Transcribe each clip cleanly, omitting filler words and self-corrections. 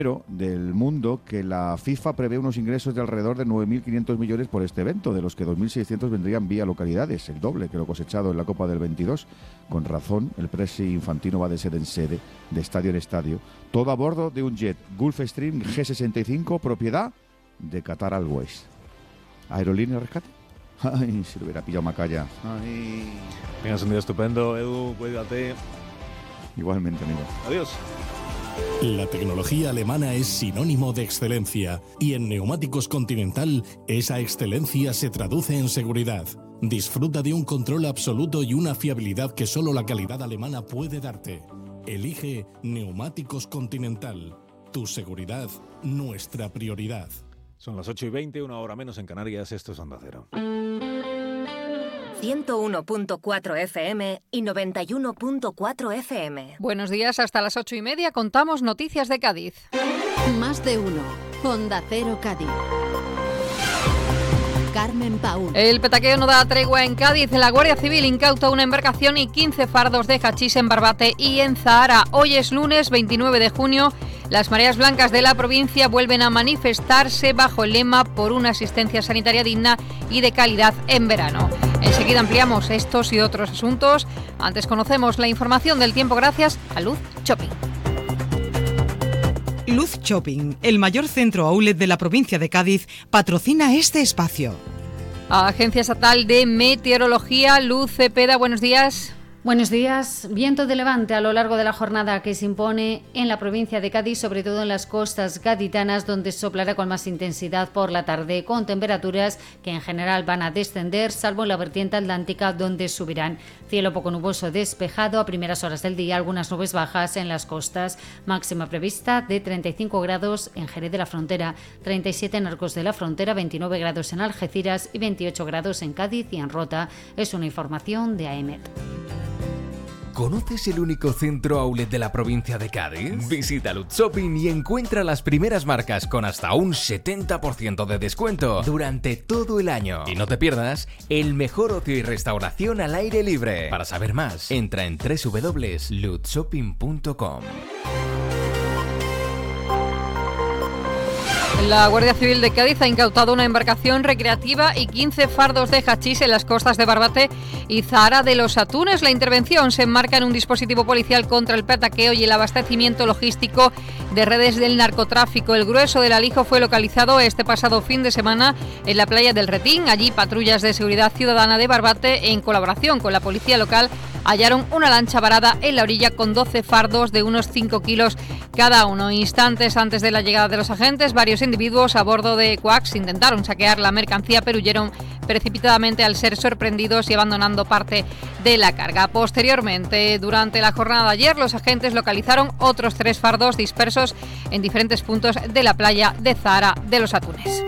del mundo que la FIFA prevé unos ingresos de alrededor de 9.500 millones por este evento, de los que 2.600 vendrían vía localidades, el doble que lo cosechado en la Copa del 22. Con razón, el Presi Infantino va de sede en sede, de estadio en estadio, todo a bordo de un jet Gulfstream G65, propiedad de Qatar Airways. ¿Aerolínea Rescate? Ay, si lo hubiera pillado Macaya. Ay. Tengas un día estupendo, Edu, cuídate. Igualmente, amigo. Adiós. La tecnología alemana es sinónimo de excelencia y en Neumáticos Continental esa excelencia se traduce en seguridad. Disfruta de un control absoluto y una fiabilidad que solo la calidad alemana puede darte. Elige Neumáticos Continental. Tu seguridad, nuestra prioridad. Son las 8:20, una hora menos en Canarias. Esto es Onda Cero. 101.4 FM y 91.4 FM. Buenos días, hasta las 8:30 contamos noticias de Cádiz. Más de uno. Onda Cero Cádiz. Carmen Paúl. El petaqueo no da tregua en Cádiz. La Guardia Civil incauta una embarcación y 15 fardos de hachís en Barbate y en Zahara. Hoy es lunes 29 de junio. Las mareas blancas de la provincia vuelven a manifestarse bajo el lema por una asistencia sanitaria digna y de calidad en verano. Enseguida ampliamos estos y otros asuntos. Antes conocemos la información del tiempo gracias a Luz Shopping. Luz Shopping, el mayor centro outlet de la provincia de Cádiz, patrocina este espacio. Agencia Estatal de Meteorología, Luz Cepeda, buenos días. Buenos días. Viento de levante a lo largo de la jornada que se impone en la provincia de Cádiz, sobre todo en las costas gaditanas, donde soplará con más intensidad por la tarde, con temperaturas que en general van a descender, salvo en la vertiente atlántica, donde subirán. Cielo poco nuboso despejado a primeras horas del día, algunas nubes bajas en las costas. Máxima prevista de 35 grados en Jerez de la Frontera, 37 en Arcos de la Frontera, 29 grados en Algeciras y 28 grados en Cádiz y en Rota. Es una información de AEMET. ¿Conoces el único centro outlet de la provincia de Cádiz? Visita Luz Shopping y encuentra las primeras marcas con hasta un 70% de descuento durante todo el año. Y no te pierdas el mejor ocio y restauración al aire libre. Para saber más, entra en www.lutzshopping.com. La Guardia Civil de Cádiz ha incautado una embarcación recreativa y 15 fardos de hachís en las costas de Barbate y Zahara de los Atunes. La intervención se enmarca en un dispositivo policial contra el petaqueo y el abastecimiento logístico de redes del narcotráfico. El grueso del alijo fue localizado este pasado fin de semana en la playa del Retín. Allí patrullas de seguridad ciudadana de Barbate, en colaboración con la policía local, hallaron una lancha varada en la orilla con 12 fardos de unos 5 kilos cada uno. Instantes antes de la llegada de los agentes, varios individuos a bordo de quads intentaron saquear la mercancía, pero huyeron precipitadamente al ser sorprendidos y abandonando parte de la carga. Posteriormente, durante la jornada de ayer, los agentes localizaron otros 3 fardos dispersos en diferentes puntos de la playa de Zahara de los Atunes.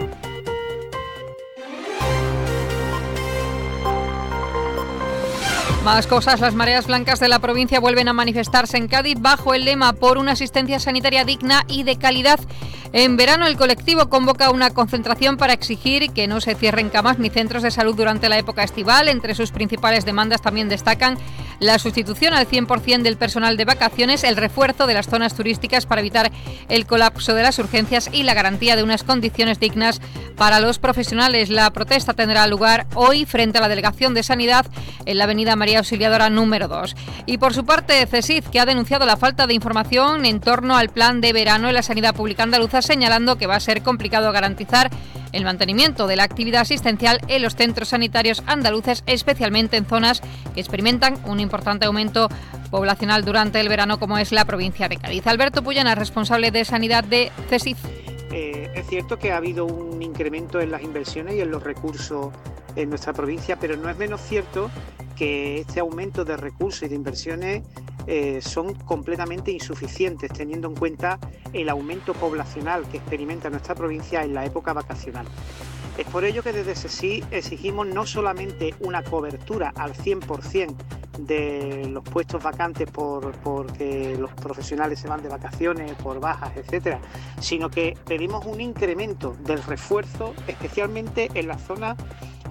Más cosas, las mareas blancas de la provincia vuelven a manifestarse en Cádiz bajo el lema por una asistencia sanitaria digna y de calidad. En verano el colectivo convoca una concentración para exigir que no se cierren camas ni centros de salud durante la época estival. Entre sus principales demandas también destacan la sustitución al 100% del personal de vacaciones, el refuerzo de las zonas turísticas para evitar el colapso de las urgencias y la garantía de unas condiciones dignas para los profesionales. La protesta tendrá lugar hoy frente a la Delegación de Sanidad en la avenida María Auxiliadora número 2. Y por su parte, CSIC, que ha denunciado la falta de información en torno al plan de verano en la sanidad pública andaluza, señalando que va a ser complicado garantizar el mantenimiento de la actividad asistencial en los centros sanitarios andaluces, especialmente en zonas que experimentan un importante aumento poblacional durante el verano, como es la provincia de Cádiz. Alberto Puyana, responsable de sanidad de CSIC. Es cierto que ha habido un incremento en las inversiones y en los recursos en nuestra provincia, pero no es menos cierto que este aumento de recursos y de inversiones son completamente insuficientes, teniendo en cuenta el aumento poblacional que experimenta nuestra provincia en la época vacacional. Es por ello que desde CSIC exigimos no solamente una cobertura al 100% de los puestos vacantes porque los profesionales se van de vacaciones, por bajas, etcétera, sino que pedimos un incremento del refuerzo, especialmente en las zonas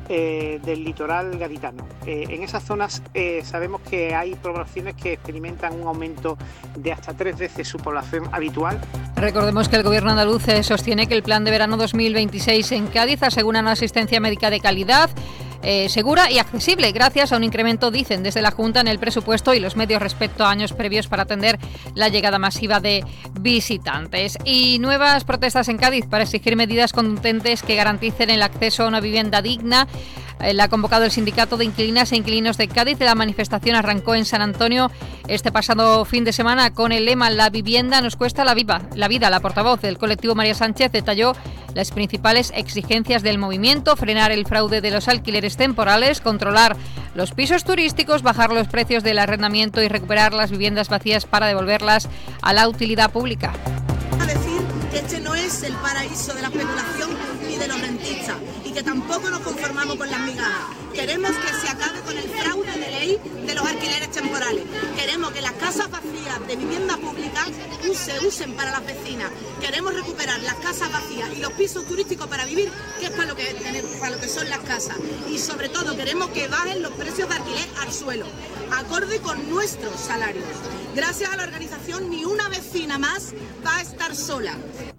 del litoral gaditano. En esas zonas sabemos que hay poblaciones que experimentan un aumento de hasta 3 veces su población habitual. Recordemos que el Gobierno andaluz sostiene que el plan de verano 2026 en Cádiz asegura una asistencia médica de calidad, segura y accesible, gracias a un incremento, dicen desde la Junta, en el presupuesto y los medios respecto a años previos para atender la llegada masiva de visitantes. Y nuevas protestas en Cádiz para exigir medidas contundentes que garanticen el acceso a una vivienda digna. La ha convocado el Sindicato de Inquilinas e Inquilinos de Cádiz. La manifestación arrancó en San Antonio este pasado fin de semana con el lema "La vivienda nos cuesta la vida". La portavoz del colectivo, María Sánchez, detalló las principales exigencias del movimiento: frenar el fraude de los alquileres temporales, controlar los pisos turísticos, bajar los precios del arrendamiento y recuperar las viviendas vacías para devolverlas a la utilidad pública. A decir que este no es el paraíso de la especulación ni de los rentistas, y que tampoco nos conformamos con las migajas. Queremos que se acabe con el fraude de ley de los alquileres temporales. Queremos que las casas vacías de vivienda pública se usen para las vecinas. Queremos recuperar las casas vacías y los pisos turísticos para vivir, que es para lo que son las casas. Y sobre todo queremos que bajen los precios de alquiler al suelo, acorde con nuestros salarios. Gracias a la organización, ni una vecina más va a estar sola.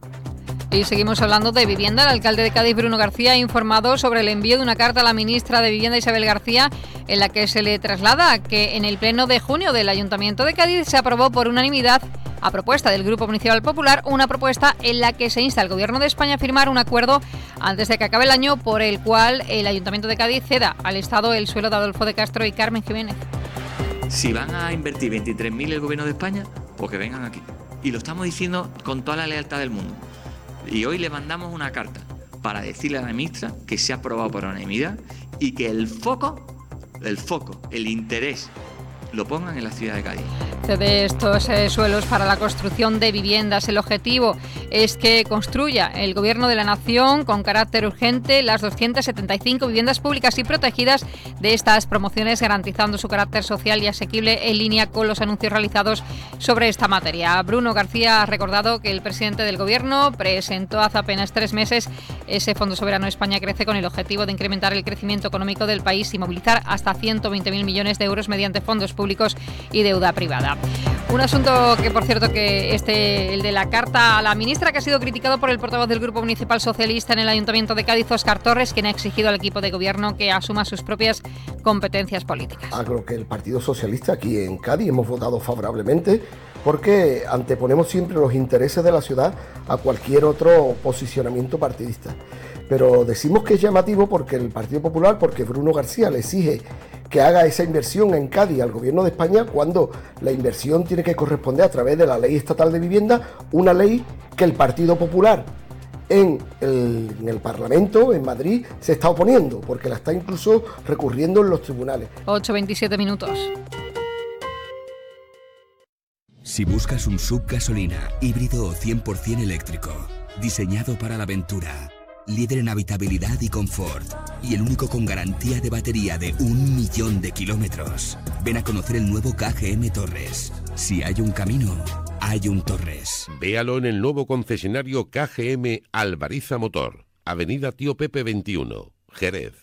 Y seguimos hablando de vivienda. El alcalde de Cádiz, Bruno García, ha informado sobre el envío de una carta a la ministra de Vivienda, Isabel García, en la que se le traslada que en el pleno de junio del Ayuntamiento de Cádiz se aprobó por unanimidad, a propuesta del Grupo Municipal Popular, una propuesta en la que se insta al Gobierno de España a firmar un acuerdo antes de que acabe el año por el cual el Ayuntamiento de Cádiz ceda al Estado el suelo de Adolfo de Castro y Carmen Jiménez. Si van a invertir 23.000 el Gobierno de España, pues que vengan aquí. Y lo estamos diciendo con toda la lealtad del mundo. Y hoy le mandamos una carta para decirle a la ministra que se ha aprobado por unanimidad y que el foco, el interés, lo pongan en la ciudad de Cádiz. De estos suelos para la construcción de viviendas. El objetivo es que construya el Gobierno de la Nación con carácter urgente las 275 viviendas públicas y protegidas de estas promociones, garantizando su carácter social y asequible en línea con los anuncios realizados sobre esta materia. Bruno García ha recordado que el presidente del Gobierno presentó hace apenas 3 meses ese Fondo Soberano España Crece con el objetivo de incrementar el crecimiento económico del país y movilizar hasta 120.000 millones de euros mediante fondos públicos y deuda privada. Un asunto que, por cierto, que el de la carta a la ministra, que ha sido criticado por el portavoz del Grupo Municipal Socialista en el Ayuntamiento de Cádiz, Óscar Torres, quien ha exigido al equipo de gobierno que asuma sus propias competencias políticas. Creo que el Partido Socialista aquí en Cádiz hemos votado favorablemente porque anteponemos siempre los intereses de la ciudad a cualquier otro posicionamiento partidista. Pero decimos que es llamativo porque el Partido Popular, porque Bruno García le exige que haga esa inversión en Cádiz al Gobierno de España, cuando la inversión tiene que corresponder a través de la Ley Estatal de Vivienda, una ley que el Partido Popular en el Parlamento, en Madrid, se está oponiendo, porque la está incluso recurriendo en los tribunales. 8:27 minutos. Si buscas un SUV gasolina, híbrido o 100% eléctrico, diseñado para la aventura, líder en habitabilidad y confort, y el único con garantía de batería de 1.000.000 de kilómetros, ven a conocer el nuevo KGM Torres. Si hay un camino, hay un Torres. Véalo en el nuevo concesionario KGM Alvariza Motor, Avenida Tío Pepe 21, Jerez.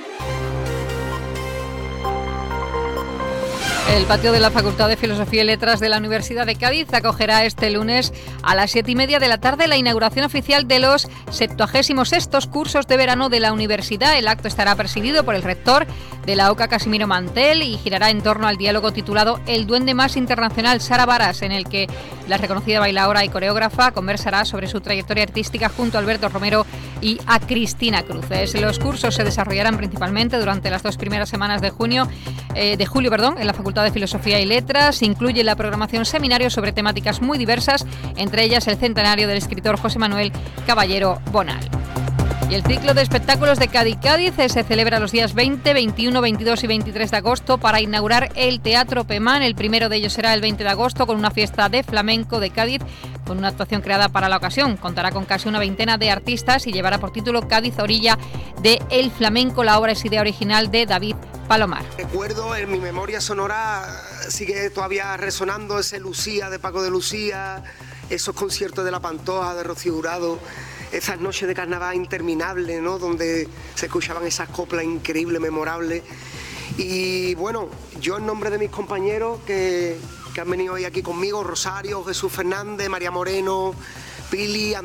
El patio de la Facultad de Filosofía y Letras de la Universidad de Cádiz acogerá este lunes a las 7:30 de la tarde la inauguración oficial de los 76º cursos de verano de la universidad. El acto estará presidido por el rector de la UCA, Casimiro Mantel, y girará en torno al diálogo titulado El Duende Más Internacional, Sara Varas, en el que la reconocida bailaora y coreógrafa conversará sobre su trayectoria artística junto a Alberto Romero y a Cristina Cruces. Los cursos se desarrollarán principalmente durante las 2 primeras semanas de julio, en la Facultad de Filosofía y Letras. Incluye la programación seminarios sobre temáticas muy diversas, entre ellas el centenario del escritor José Manuel Caballero Bonal. Y el ciclo de espectáculos de Cádiz se celebra los días 20, 21, 22 y 23 de agosto para inaugurar el Teatro Pemán. El primero de ellos será el 20 de agosto con una fiesta de flamenco de Cádiz, con una actuación creada para la ocasión. Contará con casi una veintena de artistas y llevará por título Cádiz Orilla de El Flamenco. La obra es idea original de David Palomar. Recuerdo, en mi memoria sonora sigue todavía resonando ese Lucía de Paco de Lucía, esos conciertos de La Pantoja, de Rocío Jurado. esas noches de carnaval interminables, ¿no? Donde se escuchaban esas coplas increíbles, memorables. Y bueno, yo en nombre de mis compañeros que han venido hoy aquí conmigo, Rosario, Jesús Fernández, María Moreno, Pili,